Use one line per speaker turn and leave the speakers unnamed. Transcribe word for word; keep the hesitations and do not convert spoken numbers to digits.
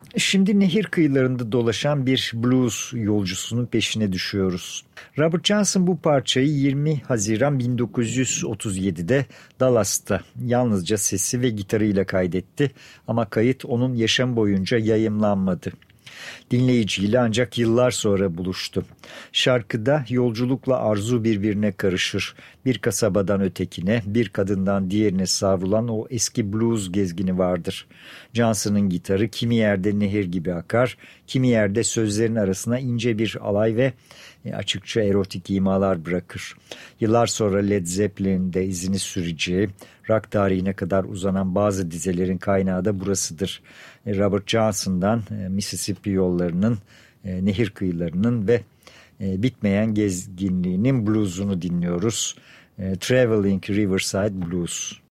Şimdi nehir kıyılarında dolaşan bir blues yolcusunun peşine düşüyoruz. Robert Johnson bu parçayı yirmi Haziran bin dokuz yüz otuz yedide Dallas'ta yalnızca sesi ve gitarıyla kaydetti ama kayıt onun yaşam boyunca yayımlanmadı. Dinleyiciyle ancak yıllar sonra buluştu. Şarkıda yolculukla arzu birbirine karışır. Bir kasabadan ötekine, bir kadından diğerine savrulan o eski blues gezgini vardır. Johnson'ın gitarı kimi yerde nehir gibi akar, kimi yerde sözlerin arasına ince bir alay ve açıkça erotik imalar bırakır. Yıllar sonra Led Zeppelin'in de izini süreceği, rock tarihine kadar uzanan bazı dizelerin kaynağı da burasıdır. Robert Johnson'dan Mississippi yollarının, nehir kıyılarının ve bitmeyen gezginliğinin bluesunu dinliyoruz. Traveling Riverside Blues.